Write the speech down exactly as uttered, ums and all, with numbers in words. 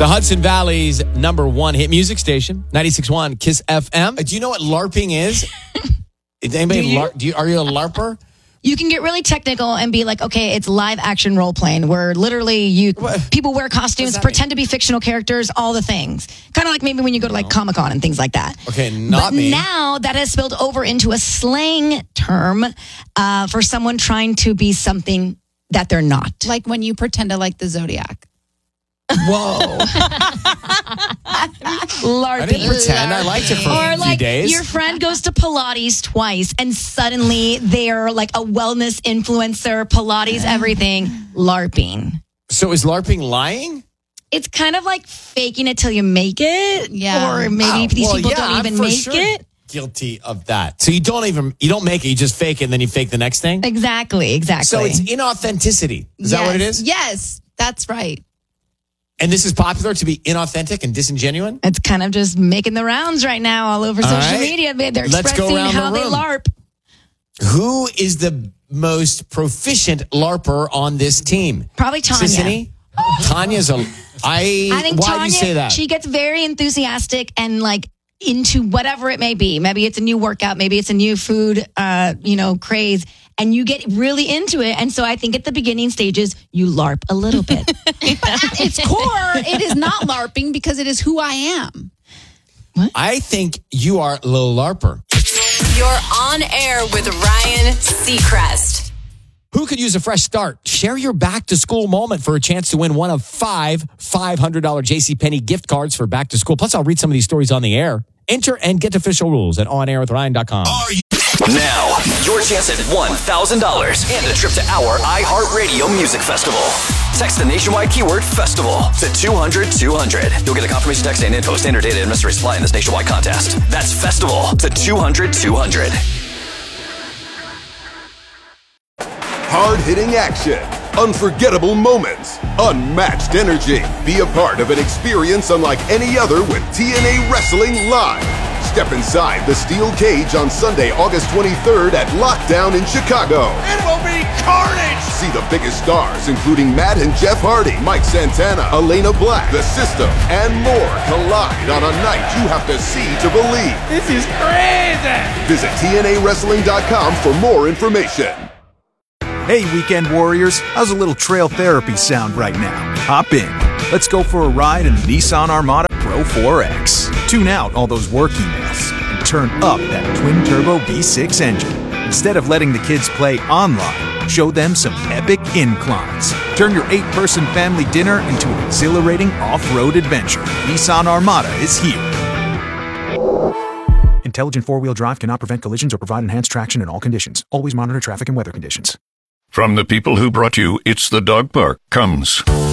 The Hudson Valley's number one hit music station, ninety-six point one Kiss F M. Do you know what LARPing is? Is anybody Do you? LARP? Do you, are you a LARPer? You can get really technical and be like, okay, it's live action role playing where literally you What? people wear costumes, pretend to be fictional characters, all the things. Kind of like maybe when you go to like Comic Con and things like that. Okay, not but me. now that has spilled over into a slang term uh, for someone trying to be something that they're not. Like when you pretend to like the Zodiac. Whoa. LARPing. I didn't pretend. I liked it for Or a few like days. your friend goes to Pilates twice and suddenly they're like a wellness influencer, Pilates, everything, LARPing. So is LARPing lying? It's kind of like faking it till you make it. Yeah. Or maybe Wow. these Well, people yeah, don't I'm even for make sure it. Guilty of that. So you don't even, you don't make it, you just fake it and then you fake the next thing? Exactly, exactly. So it's inauthenticity. Is that what it is? Yes, that's right. And this is popular to be inauthentic and disingenuine? It's kind of just making the rounds right now all over All social right. media. They're Let's go expressing around how the they room. LARP. Who is the most proficient LARPer on this team? Probably Tanya. Sissany? Tanya's a. I. I think why Tanya, do you say that? she gets very enthusiastic and like into whatever it may be. Maybe it's a new workout. Maybe it's a new food, uh, you know, craze. And you get really into it. And so I think at the beginning stages, you LARP a little bit. But at its core, it is not LARPing because it is who I am. I think you are a little LARPer. You're on air with Ryan Seacrest. Who could use a fresh start? Share your back to school moment for a chance to win one of five five hundred dollars JCPenney gift cards for back to school. Plus, I'll read some of these stories on the air. Enter and get official rules at on air with ryan dot com. Now, your chance at one thousand dollars and a trip to our iHeartRadio Music Festival. Text the nationwide keyword festival to two hundred two hundred. You'll get a confirmation text and info. Standard data and mystery supply in this nationwide contest. That's festival to two hundred two hundred. Hard-hitting action, unforgettable moments, unmatched energy. Be a part of an experience unlike any other with T N A Wrestling Live. Step inside the steel cage on Sunday, August twenty-third at Lockdown in Chicago. It will be carnage! See the biggest stars, including Matt and Jeff Hardy, Mike Santana, Elena Black, The System, and more collide on a night you have to see to believe. This is crazy! Visit T N A wrestling dot com for more information. Hey, Weekend Warriors, how's a little trail therapy sound right now? Hop in. Let's go for a ride in the Nissan Armada Pro four X. Tune out all those work emails and turn up that twin-turbo V six engine. Instead of letting the kids play online, show them some epic inclines. Turn your eight-person family dinner into an exhilarating off-road adventure. Nissan Armada is here. Intelligent four-wheel drive cannot prevent collisions or provide enhanced traction in all conditions. Always monitor traffic and weather conditions. From the people who brought you It's the Dog Park comes